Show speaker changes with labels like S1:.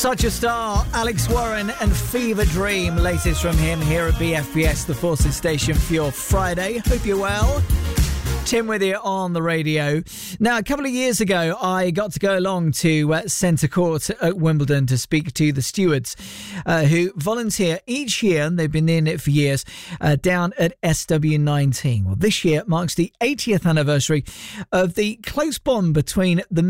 S1: Such a star, Alex Warren and Fever Dream. Latest from him here at BFBS, the Forces Station for your Friday. Hope you're well. Tim with you on the radio. Now, a couple of years ago, I got to go along to Centre Court at Wimbledon to speak to the stewards who volunteer each year, and they've been in it for years, down at SW19. Well, this year marks the 80th anniversary of the close bond between the